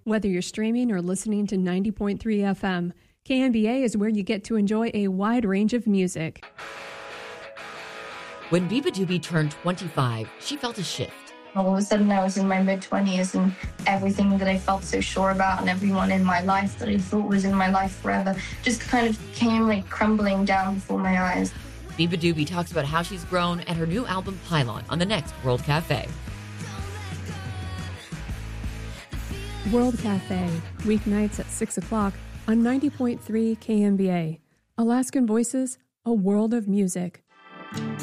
Whether you're streaming or listening to 90.3 FM, KNBA is where you get to enjoy a wide range of music. When Biba Doobie turned 25, she felt a shift. All of a sudden, I was in my mid-20s, and everything that I felt so sure about and everyone in my life that I thought was in my life forever just kind of came like crumbling down before my eyes. Biba Doobie talks about how she's grown and her new album Pylon on the next World Cafe. World Cafe, weeknights at 6 o'clock on 90.3 KNBA. Alaskan Voices, a world of music.